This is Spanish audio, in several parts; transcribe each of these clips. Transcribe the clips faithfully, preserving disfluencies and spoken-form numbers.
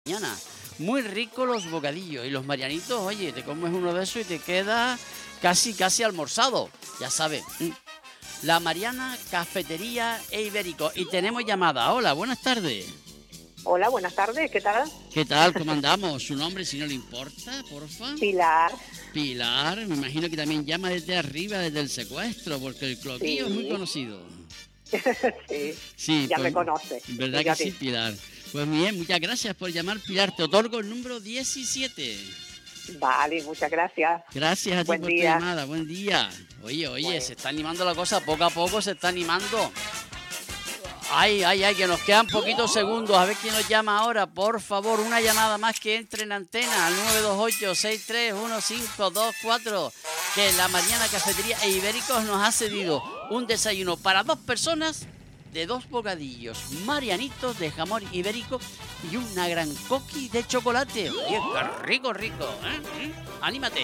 Mañana. Muy ricos los bocadillos y los marianitos, oye, te comes uno de esos y te queda casi, casi almorzado, ya sabes. La Mariana Cafetería e Ibérico. Y tenemos llamada. Hola, buenas tardes. Hola, buenas tardes, ¿qué tal? ¿Qué tal? ¿Cómo andamos? ¿Su nombre, si no le importa, porfa? Pilar. Pilar, me imagino que también llama desde arriba, desde el secuestro, porque el cloquillo Sí. es muy conocido. Sí, Sí, ya pues, me conoce. ¿verdad que Fíjate. sí, Pilar? Pues bien, muchas gracias por llamar, Pilar. Te otorgo el número diecisiete. Vale, muchas gracias. Gracias a ti Buen por tu día. llamada. Buen día. Oye, oye, Bueno. se está animando la cosa, poco a poco se está animando. Ay, ay, ay, que nos quedan poquitos segundos. A ver quién nos llama ahora. Por favor, una llamada más que entre en antena al nueve dos ocho, seis tres uno cinco dos cuatro. Que la Mariana Cafetería e Ibéricos nos ha cedido un desayuno para dos personas de dos bocadillos marianitos de jamón ibérico y una gran coqui de chocolate. Oye, qué rico, rico. ¿eh? ¿Mm? Anímate.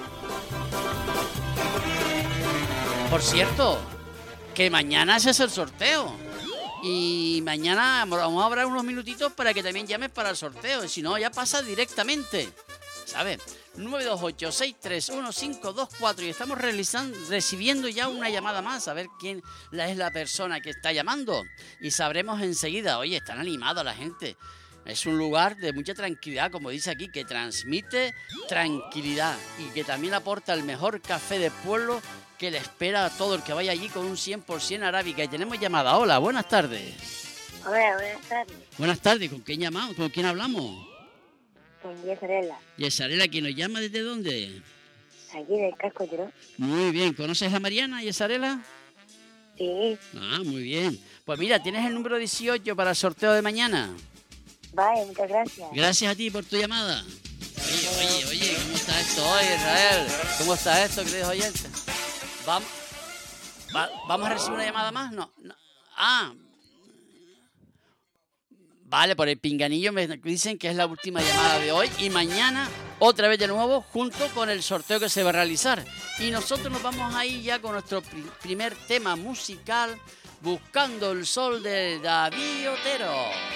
Por cierto, que mañana ese es el sorteo. Y mañana vamos a hablar unos minutitos para que también llames para el sorteo. Si no, ya pasa directamente. ¿Sabes? nueve dos ocho, seis tres uno cinco dos cuatro. Y estamos realizando, recibiendo ya una llamada más. A ver quién la, es la persona que está llamando. Y sabremos enseguida. Oye, están animados la gente. Es un lugar de mucha tranquilidad, como dice aquí, que transmite tranquilidad. Y que también aporta el mejor café de pueblo que le espera a todo el que vaya allí con un cien por ciento arábica. Y tenemos llamada. Hola, buenas tardes. Hola, buenas tardes. Buenas tardes, ¿con quién llamamos? ¿Con quién hablamos? Con Yesarela, Yesarela, ¿quién nos llama desde dónde? aquí del casco Tirón. Muy bien, ¿conoces a Mariana, Yesarela? Sí, Ah, muy bien. Pues mira, tienes el número dieciocho para el sorteo de mañana. vale, muchas gracias. Gracias a ti por tu llamada. Oye, oye, oye, ¿cómo está esto hoy, Israel? ¿Cómo está esto, queridos oyentes? Vamos, va- ¿Vamos a recibir una llamada más? No, no. Ah, vale, por el pinganillo me dicen que es la última llamada de hoy y mañana otra vez de nuevo junto con el sorteo que se va a realizar. Y nosotros nos vamos a ir ya con nuestro pri- primer tema musical, Buscando el Sol de David Otero.